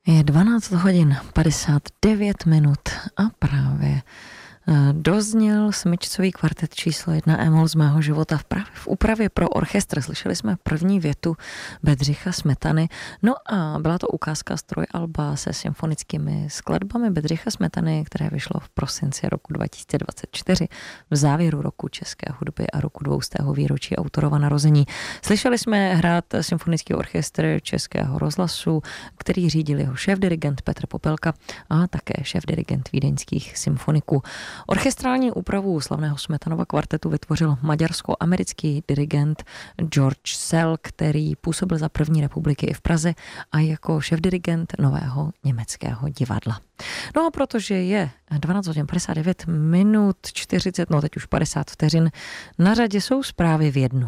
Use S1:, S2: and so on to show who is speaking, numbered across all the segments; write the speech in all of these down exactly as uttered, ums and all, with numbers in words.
S1: Je dvanáct hodin padesát devět minut a právě dozněl smyčcový kvartet číslo jedna Emol z mého života v, právě v úpravě pro orchestr. Slyšeli jsme první větu Bedřicha Smetany. No a byla to ukázka z trojalba se symfonickými skladbami Bedřicha Smetany, které vyšlo v prosinci roku dva tisíce dvacet čtyři v závěru roku české hudby a roku dvoustého výročí autorova narození. Slyšeli jsme hrát symfonický orchestr Českého rozhlasu, který řídil jeho šéfdirigent Petr Popelka a také šéfdirigent vídeňských symfoniků. Orchestrální úpravu slavného Smetanova kvartetu vytvořil maďarsko-americký dirigent George Szell, který působil za první republiky i v Praze a jako šéfdirigent Nového německého divadla. No a protože je dvanáct hodin padesát devět minut čtyřicet, no teď už padesát vteřin, na řadě jsou zprávy v jednu.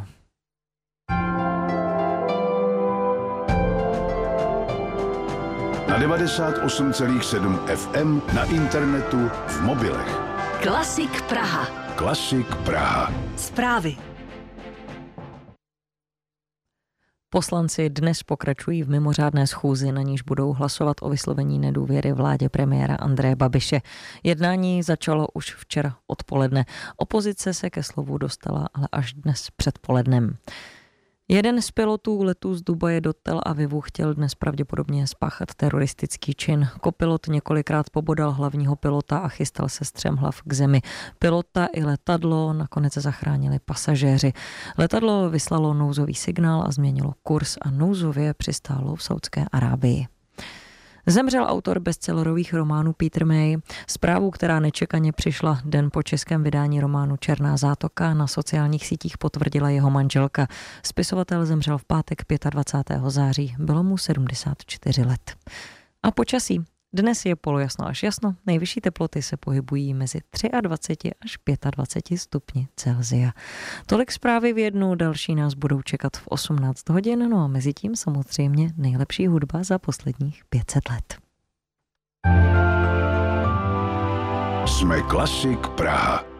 S2: Na devadesát osm celá sedm F M, na internetu, v mobilech.
S3: Klasik Praha.
S2: Klasik Praha.
S3: Zprávy.
S1: Poslanci dnes pokračují v mimořádné schůzi, na níž budou hlasovat o vyslovení nedůvěry vládě premiéra Andreje Babiše. Jednání začalo už včera odpoledne. Opozice se ke slovu dostala ale až dnes předpolednem. Jeden z pilotů letu z Dubaje do Tel Avivu chtěl dnes pravděpodobně spáchat teroristický čin. Kopilot několikrát pobodal hlavního pilota a chystal se střemhlav k zemi. Pilota i letadlo nakonec zachránili pasažéři. Letadlo vyslalo nouzový signál a změnilo kurz a nouzově přistálo v Saudské Arábii. Zemřel autor bestsellerových románů Peter May. Zprávu, která nečekaně přišla den po českém vydání románu Černá zátoka, na sociálních sítích potvrdila jeho manželka. Spisovatel zemřel v pátek dvacátého pátého září. Bylo mu sedmdesát čtyři let. A počasí. Dnes je polojasno až jasno. Nejvyšší teploty se pohybují mezi dvacet tři až dvacet pět stupni Celsia. Tolik zprávy v jednu, další nás budou čekat v osmnáct hodin, no a mezi tím samozřejmě nejlepší hudba za posledních pět set let.
S2: Jsme Klasik Praha.